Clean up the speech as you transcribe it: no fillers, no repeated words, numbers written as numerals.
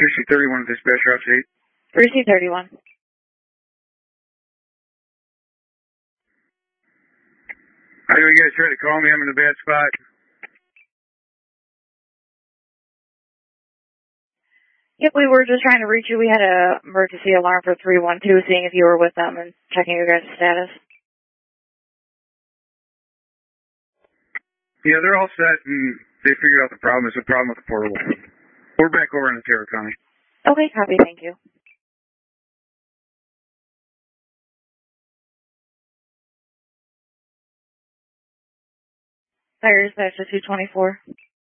3C31 dispatch route 8. 3C31. I know you guys tried to call me. I'm in a bad spot. Yep, we were just trying to reach you. We had an emergency alarm for 312, seeing if you were with them and checking your guys' status. Yeah, they're all set, and they figured out the problem. It's a problem with the portable. We're back over in Ontario County. Okay, copy. Thank you. Fire dispatch to 224.